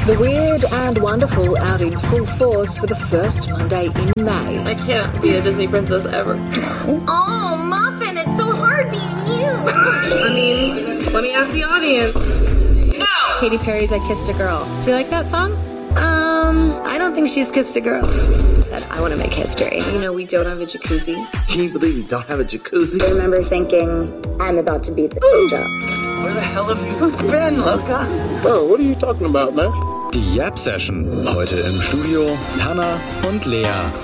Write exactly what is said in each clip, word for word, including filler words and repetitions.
The weird and wonderful out in full force for the first Monday in May. I can't be a Disney princess ever. Oh, Muffin, it's so hard being you. I mean, let me ask the audience. No! Katy Perry's I Kissed a Girl. Do you like that song? Um, I don't think she's kissed a girl. Said, I want to make history. You know, we don't have a jacuzzi. Can you believe you don't have a jacuzzi? I remember thinking, I'm about to beat the job. Where the hell have you been, Luca? Oh, what are you talking about, man? Die Yap Session. Heute im Studio Hannah und Lea.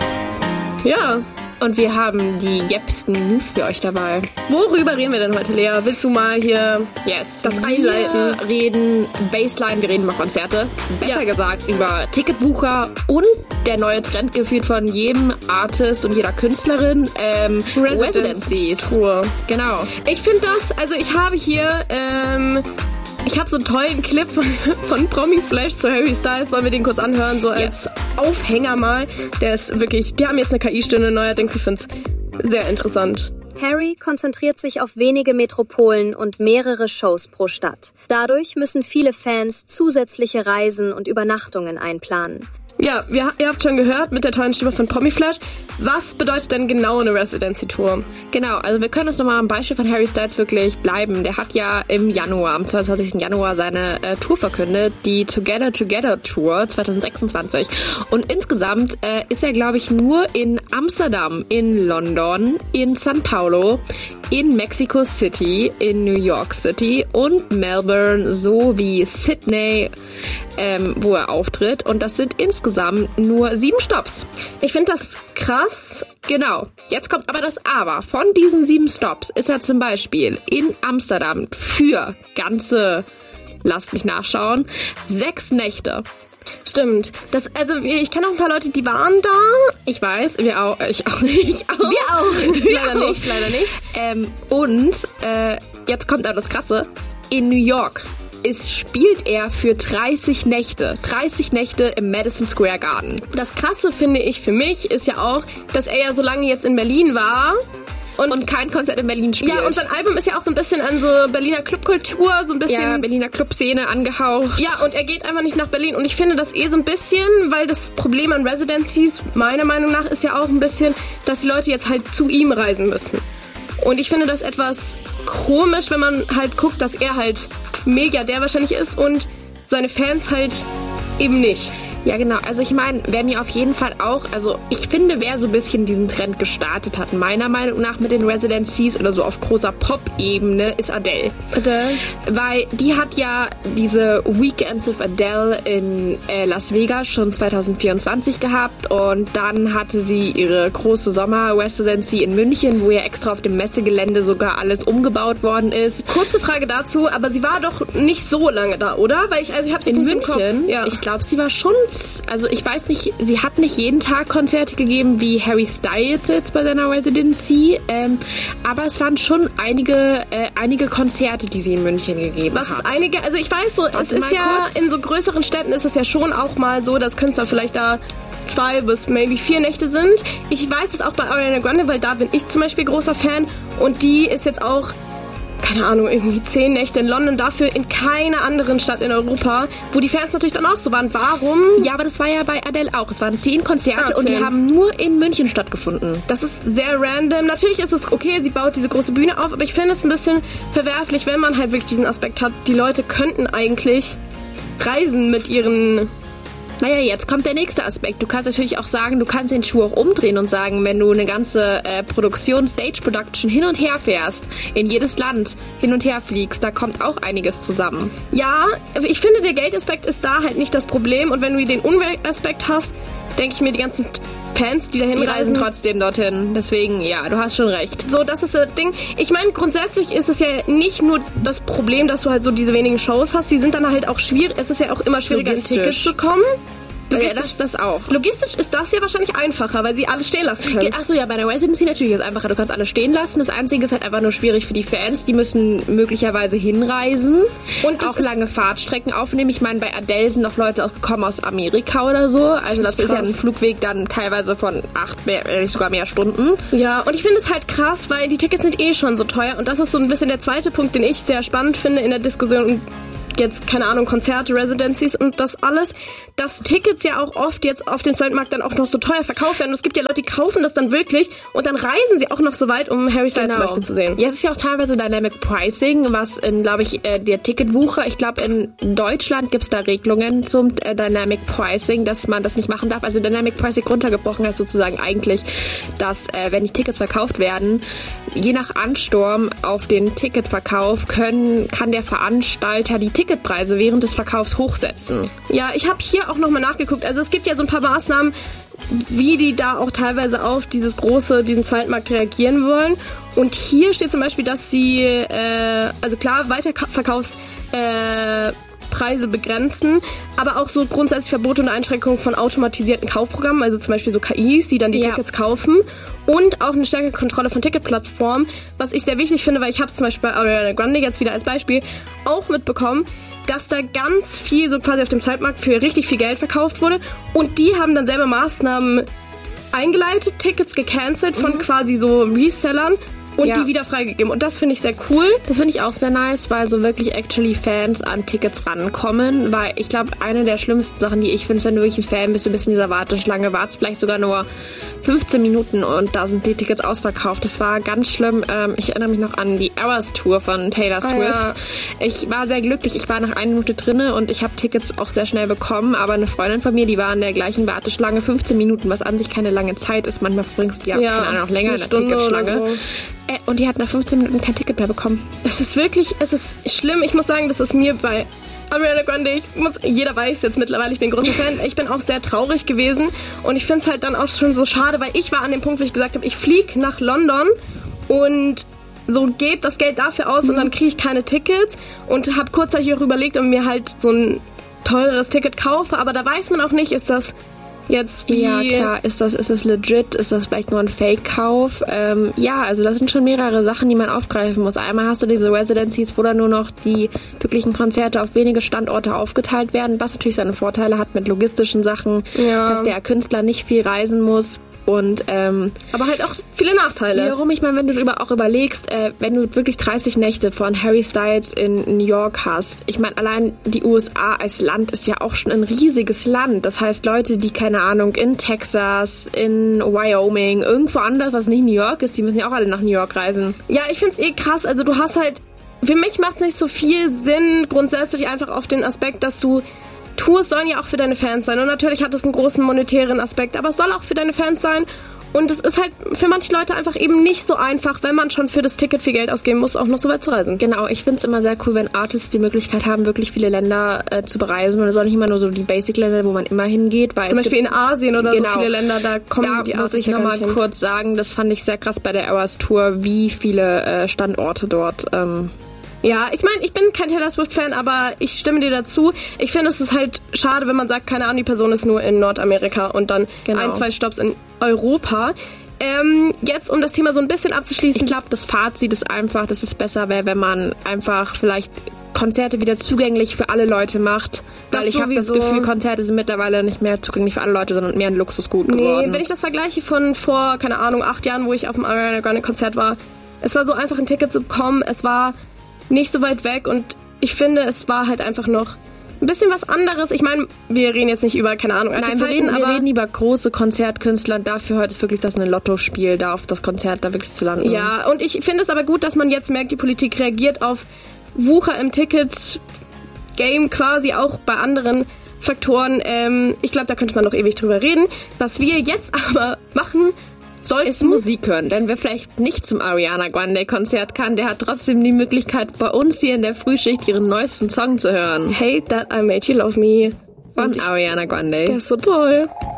Ja, und wir haben die jäppsten News für euch dabei. Worüber reden wir denn heute, Lea? Willst du mal hier yes. das einleiten? Wir reden Baseline, wir reden über Konzerte. Besser yes. gesagt über Ticketbucher und der neue Trend geführt von jedem Artist und jeder Künstlerin. Ähm, Residencies. Tour. Genau. Ich finde das, also ich habe hier... Ähm, Ich habe so einen tollen Clip von, von Promi Flash zu Harry Styles. Wollen wir den kurz anhören, so als yes. Aufhänger mal. Der ist wirklich, die haben jetzt eine K I-Stimme neuerdings. Ich finde es sehr interessant. Harry konzentriert sich auf wenige Metropolen und mehrere Shows pro Stadt. Dadurch müssen viele Fans zusätzliche Reisen und Übernachtungen einplanen. Ja, wir, ihr habt schon gehört mit der tollen Stimme von Promi Flash. Was bedeutet denn genau eine Residency-Tour? Genau, also wir können uns nochmal am Beispiel von Harry Styles wirklich bleiben. Der hat ja im Januar, am zweiundzwanzigsten Januar seine äh, Tour verkündet, die Together Together Tour zwanzig sechsundzwanzig. Und insgesamt äh, ist er, glaube ich, nur in Amsterdam, in London, in São Paulo, in Mexico City, in New York City und Melbourne sowie Sydney, ähm, wo er auftritt. Und das sind insgesamt nur sieben Stops. Ich finde das krass. Genau. Jetzt kommt aber das Aber. Von diesen sieben Stops ist er zum Beispiel in Amsterdam für ganze, lasst mich nachschauen, sechs Nächte. Stimmt. Das, also ich kenne auch ein paar Leute, die waren da. Ich weiß, wir auch. Ich auch. Ich auch. Wir auch. Wir leider auch. nicht, leider nicht. Ähm, und äh, jetzt kommt auch das Krasse. In New York ist, spielt er für dreißig Nächte. dreißig Nächte im Madison Square Garden. Das Krasse, finde ich, für mich ist ja auch, dass er ja so lange jetzt in Berlin war. Und, und kein Konzert in Berlin spielt. Ja, und sein Album ist ja auch so ein bisschen an so Berliner Clubkultur, so ein bisschen... Ja, Berliner Clubszene angehaucht. Ja, und er geht einfach nicht nach Berlin. Und ich finde das eh so ein bisschen, weil das Problem an Residencies, meiner Meinung nach, ist ja auch ein bisschen, dass die Leute jetzt halt zu ihm reisen müssen. Und ich finde das etwas komisch, wenn man halt guckt, dass er halt mega der wahrscheinlich ist und seine Fans halt eben nicht. Ja, genau. Also ich meine, wer mir auf jeden Fall auch, also ich finde, wer so ein bisschen diesen Trend gestartet hat, meiner Meinung nach mit den Residencies oder so auf großer Pop-Ebene, ist Adele. Adele? Weil die hat ja diese Weekends with Adele in äh, Las Vegas schon zwanzig vierundzwanzig gehabt und dann hatte sie ihre große Sommer-Residency in München, wo ja extra auf dem Messegelände sogar alles umgebaut worden ist. Kurze Frage dazu, aber sie war doch nicht so lange da, oder? Weil ich, also ich hab's in nicht München. Im Kopf. Ja. Ich glaube, sie war schon Also ich weiß nicht, sie hat nicht jeden Tag Konzerte gegeben wie Harry Styles jetzt bei seiner Residency, ähm, aber es waren schon einige äh, einige Konzerte, die sie in München gegeben Was hat. Was ist einige? Also ich weiß so, es ist ja kurz. In so größeren Städten ist es ja schon auch mal so, dass Künstler vielleicht da zwei bis maybe vier Nächte sind. Ich weiß es auch bei Ariana Grande, weil da bin ich zum Beispiel großer Fan und die ist jetzt auch keine Ahnung, irgendwie zehn Nächte in London, dafür in keiner anderen Stadt in Europa, wo die Fans natürlich dann auch so waren. Warum? Ja, aber das war ja bei Adele auch. Es waren zehn Konzerte ah, und die haben nur in München stattgefunden. Das ist sehr random. Natürlich ist es okay, sie baut diese große Bühne auf, aber ich finde es ein bisschen verwerflich, wenn man halt wirklich diesen Aspekt hat. Die Leute könnten eigentlich reisen mit ihren... Naja, jetzt kommt der nächste Aspekt. Du kannst natürlich auch sagen, du kannst den Schuh auch umdrehen und sagen, wenn du eine ganze äh, Produktion, Stage-Production hin und her fährst, in jedes Land hin und her fliegst, da kommt auch einiges zusammen. Ja, ich finde, der Geldaspekt ist da halt nicht das Problem und wenn du den Umweltaspekt hast, denke ich mir, die ganzen Fans, die dahin die reisen, reisen trotzdem dorthin. Deswegen, ja, du hast schon recht. So, das ist das Ding. Ich meine, grundsätzlich ist es ja nicht nur das Problem, dass du halt so diese wenigen Shows hast. Die sind dann halt auch schwierig. Es ist ja auch immer schwieriger, an Tickets zu kommen. Ja, das, das auch. Logistisch ist das ja wahrscheinlich einfacher, weil sie alles stehen lassen können. Achso, ja, bei der Residency natürlich ist es einfacher. Du kannst alles stehen lassen. Das Einzige ist halt einfach nur schwierig für die Fans. Die müssen möglicherweise hinreisen und auch lange Fahrtstrecken aufnehmen. Ich meine, bei Adele sind noch Leute auch gekommen aus Amerika oder so. Also das, das ist, ist ja ein Flugweg dann teilweise von acht, mehr, sogar mehr Stunden. Ja, und ich finde es halt krass, weil die Tickets sind eh schon so teuer. Und das ist so ein bisschen der zweite Punkt, den ich sehr spannend finde in der Diskussion jetzt, keine Ahnung, Konzerte, Residencies und das alles, dass Tickets ja auch oft jetzt auf dem Zweitmarkt dann auch noch so teuer verkauft werden. Und es gibt ja Leute, die kaufen das dann wirklich und dann reisen sie auch noch so weit, um Harry Styles genau. zum Beispiel zu sehen. Ja, es ist ja auch teilweise Dynamic Pricing, was in, glaube ich, äh, der Ticketwucher, ich glaube in Deutschland gibt es da Regelungen zum äh, Dynamic Pricing, dass man das nicht machen darf. Also Dynamic Pricing runtergebrochen heißt sozusagen eigentlich, dass äh, wenn die Tickets verkauft werden, je nach Ansturm auf den Ticketverkauf können, kann der Veranstalter die Ticketpreise während des Verkaufs hochsetzen. Ja, ich habe hier auch nochmal nachgeguckt. Also es gibt ja so ein paar Maßnahmen, wie die da auch teilweise auf dieses große, diesen Zweitmarkt reagieren wollen. Und hier steht zum Beispiel, dass sie, äh, also klar, Weiterverkaufs äh, Preise begrenzen, aber auch so grundsätzlich Verbote und Einschränkungen von automatisierten Kaufprogrammen, also zum Beispiel so K Is, die dann die ja. Tickets kaufen und auch eine stärkere Kontrolle von Ticketplattformen, was ich sehr wichtig finde, weil ich habe es zum Beispiel bei Ariana Grande jetzt wieder als Beispiel auch mitbekommen, dass da ganz viel so quasi auf dem Zweitmarkt für richtig viel Geld verkauft wurde und die haben dann selber Maßnahmen eingeleitet, Tickets gecancelt von mhm. quasi so Resellern und ja. die wieder freigegeben. Und das finde ich sehr cool. Das finde ich auch sehr nice, weil so wirklich actually Fans an Tickets rankommen. Weil ich glaube, eine der schlimmsten Sachen, die ich finde, wenn du wirklich ein Fan bist, du bist in dieser Warteschlange, wartest vielleicht sogar nur fünfzehn Minuten und da sind die Tickets ausverkauft. Das war ganz schlimm. Ähm, ich erinnere mich noch an die Eras Tour von Taylor Swift. Ah, ja. Ich war sehr glücklich. Ich war nach einer Minute drinne und ich habe Tickets auch sehr schnell bekommen. Aber eine Freundin von mir, die war in der gleichen Warteschlange fünfzehn Minuten, was an sich keine lange Zeit ist. Manchmal verbringst du ja, ja keine Ahnung, noch länger in der Ticketschlange. So. Äh, und die hat nach fünfzehn Minuten kein Ticket mehr bekommen. Es ist wirklich, es ist schlimm. Ich muss sagen, das ist mir bei Ariana Grande, ich muss, jeder weiß jetzt mittlerweile, ich bin großer Fan, ich bin auch sehr traurig gewesen und ich finde es halt dann auch schon so schade, weil ich war an dem Punkt, wo ich gesagt habe, ich fliege nach London und so gebe das Geld dafür aus mhm. und dann kriege ich keine Tickets und habe kurzzeitig auch überlegt, ob mir halt so ein teureres Ticket kaufe, aber da weiß man auch nicht, ist das jetzt wie... Ja, klar, ist das, ist das legit? Ist das vielleicht nur ein Fake-Kauf? Ähm, ja, also das sind schon mehrere Sachen, die man aufgreifen muss. Einmal hast du diese Residencies, wo dann nur noch die wirklichen Konzerte auf wenige Standorte aufgeteilt werden, was natürlich seine Vorteile hat mit logistischen Sachen, ja. dass der Künstler nicht viel reisen muss. Und, ähm, aber halt auch viele Nachteile. Warum? Ich meine, wenn du darüber auch überlegst, äh, wenn du wirklich dreißig Nächte von Harry Styles in New York hast, ich meine, allein die U S A als Land ist ja auch schon ein riesiges Land. Das heißt, Leute, die, keine Ahnung, in Texas, in Wyoming, irgendwo anders, was nicht New York ist, die müssen ja auch alle nach New York reisen. Ja, ich find's eh krass. Also du hast halt, für mich macht's nicht so viel Sinn, grundsätzlich einfach auf den Aspekt, dass du Tours sollen ja auch für deine Fans sein und natürlich hat es einen großen monetären Aspekt, aber es soll auch für deine Fans sein und es ist halt für manche Leute einfach eben nicht so einfach, wenn man schon für das Ticket viel Geld ausgeben muss, auch noch so weit zu reisen. Genau, ich finde es immer sehr cool, wenn Artists die Möglichkeit haben, wirklich viele Länder äh, zu bereisen und es soll nicht immer nur so die Basic-Länder, wo man immer hingeht. Weil zum Beispiel in Asien oder genau, so viele Länder, da kommen da die Artists. Da muss ich ja nochmal kurz sagen, das fand ich sehr krass bei der Eras Tour, wie viele äh, Standorte dort... Ähm, Ja, ich meine, ich bin kein Taylor Swift-Fan, aber ich stimme dir dazu. Ich finde, es ist halt schade, wenn man sagt, keine Ahnung, die Person ist nur in Nordamerika und dann genau. ein, zwei Stopps in Europa. Ähm, jetzt, um das Thema so ein bisschen abzuschließen. Ich glaube, das Fazit ist einfach, dass es besser wäre, wenn man einfach vielleicht Konzerte wieder zugänglich für alle Leute macht. Weil das ich habe das Gefühl, Konzerte sind mittlerweile nicht mehr zugänglich für alle Leute, sondern mehr ein Luxusgut geworden. Nee, wenn ich das vergleiche von vor, keine Ahnung, acht Jahren, wo ich auf dem Ariana Grande Konzert war, es war so einfach, ein Ticket zu bekommen, es war nicht so weit weg und ich finde, es war halt einfach noch ein bisschen was anderes. Ich meine, wir reden jetzt nicht über, keine Ahnung, alte Nein, Zeiten, wir reden, aber wir reden über große Konzertkünstler. Dafür heute ist wirklich das ein Lottospiel, da auf das Konzert da wirklich zu landen. Ja, und ich finde es aber gut, dass man jetzt merkt, die Politik reagiert auf Wucher im Ticket-Game quasi auch bei anderen Faktoren. Ähm, ich glaube, da könnte man noch ewig drüber reden. Was wir jetzt aber machen sollten, ist Musik hören, denn wer vielleicht nicht zum Ariana Grande Konzert kann, der hat trotzdem die Möglichkeit, bei uns hier in der Frühschicht ihren neuesten Song zu hören. Hate That I Made You Love Me. Von Ariana Grande. Der ist so toll.